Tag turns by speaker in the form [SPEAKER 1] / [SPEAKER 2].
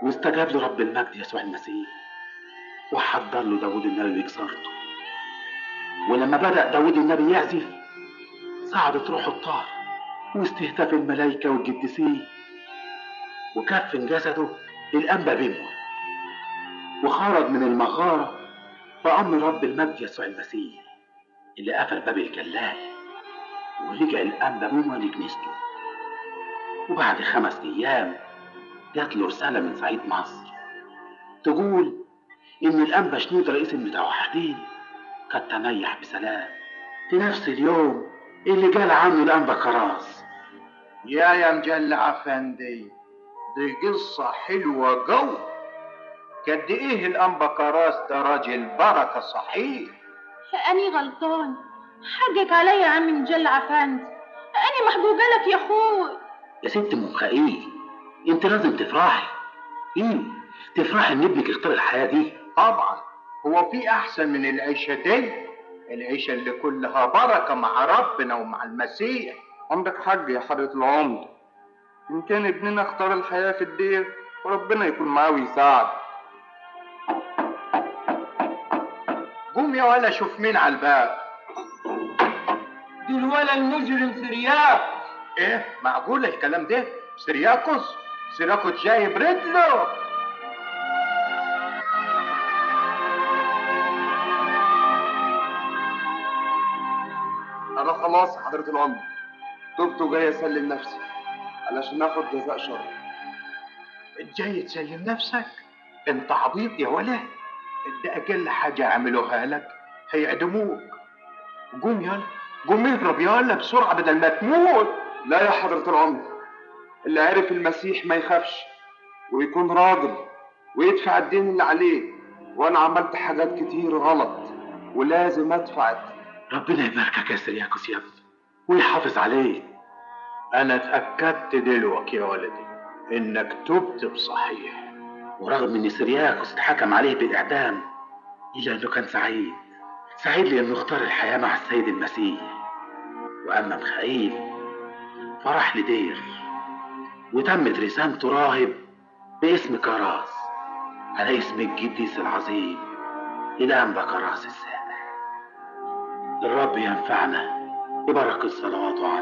[SPEAKER 1] واستجاب له رب المجد يسوع المسيح وحضر له داود النبي بجسارته. ولما بدأ داود النبي يعزف صعدت روحه الطاهر واستهتف الملائكة والقديسين، وكفن جسده الأنبا بيموت وخرج من المغارة بأمر رب المجد يسوع المسيح اللي قفل باب الجلال، ورجع الأنبا بيموت لكنيسته. وبعد 5 أيام جات له رسالة من صعيد مصر تقول إن الأنبا شنودة رئيس المتوحدين قد تنيح بسلام في نفس اليوم اللي قال عنه الأنبا كراس.
[SPEAKER 2] يا مجلع افندي، دي قصة حلوة جو. قد ايه الانبا كراس ده راجل بركة صحيح.
[SPEAKER 3] أني غلطان، حقك عليا يا عم مجلع افندي، أني محجوجة لك يا اخوي.
[SPEAKER 1] يا ست مخائيل، انت لازم تفرحي. تفرحي ان ابنك اختار الحياة دي.
[SPEAKER 2] طبعا، هو في احسن من العيشة دي؟ العيشة اللي كلها بركة مع ربنا ومع المسيح.
[SPEAKER 4] عندك حق يا حضرة العمدة، إن كان ابننا اختار الحياة في الدير وربنا يكون معاه ويساعد.
[SPEAKER 2] قوم يا ولا شوف مين على الباب.
[SPEAKER 5] دي الولا المجرم سرياك.
[SPEAKER 2] ايه معقول الكلام ده؟ سرياكوس جاي برجله.
[SPEAKER 4] أنا خلاص يا حضرة العمدة، تبت وجاي أسلم نفسي علشان آخد جزاء شرعي.
[SPEAKER 2] جاي تسلم نفسك؟ انت عبيط يا ولا، ده اقل حاجة عملوها لك هيعدموك. قوم يلا، قوم اضرب يلا بسرعة بدل ما تموت.
[SPEAKER 4] لا يا حضرة العمدة، اللي عرف المسيح ما يخافش ويكون راجل ويدفع الدين اللي عليه، وأنا عملت حاجات كتير غلط ولازم أدفع.
[SPEAKER 1] ربنا يباركك يا سرياكوس يا ابني ويحافظ عليك.
[SPEAKER 2] انا اتأكدت دلوقتي يا ولدي انك تبت بصحيح،
[SPEAKER 1] ورغم ان سرياكوس اتحكم عليه بالاعدام الا انه كان سعيد لانه اختار الحياة مع السيد المسيح. واما مخائيل فراح لدير وتمت رسامته راهب باسم كراس على اسم القديس العظيم الأنبا كراس السابع. الرب ينفعنا ببركة صلواته على